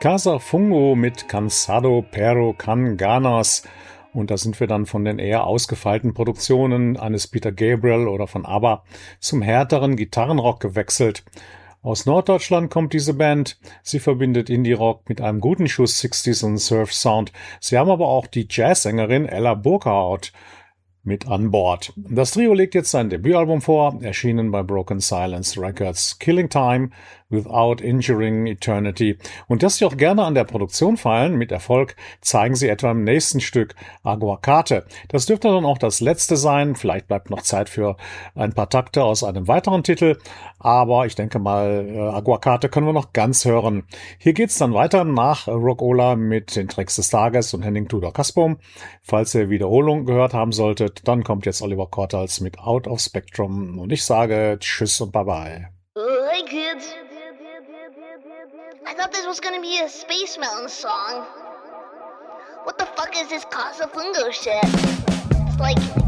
Casa Fungo mit Cansado pero con ganas. Und da sind wir dann von den eher ausgefeilten Produktionen eines Peter Gabriel oder von ABBA zum härteren Gitarrenrock gewechselt. Aus Norddeutschland kommt diese Band. Sie verbindet Indie-Rock mit einem guten Schuss 60s und Surf-Sound. Sie haben aber auch die Jazzsängerin Ella Burkhardt mit an Bord. Das Trio legt jetzt sein Debütalbum vor, erschienen bei Broken Silence Records, Killing Time Without Injuring Eternity. Und dass sie auch gerne an der Produktion feilen, mit Erfolg, zeigen sie etwa im nächsten Stück, Aguacate. Das dürfte dann auch das letzte sein, vielleicht bleibt noch Zeit für ein paar Takte aus einem weiteren Titel, aber ich denke mal, Aguacate können wir noch ganz hören. Hier geht's dann weiter nach Rockola mit den Tracks des Tages und Henning Tudor Kaspum. Falls ihr Wiederholung gehört haben solltet, dann kommt jetzt Oliver Kortals mit Out of Spectrum und ich sage Tschüss und Bye-bye. Hey kids, I thought this was gonna be a Space Mountain song. What the fuck is this Casa Fungo shit? It's like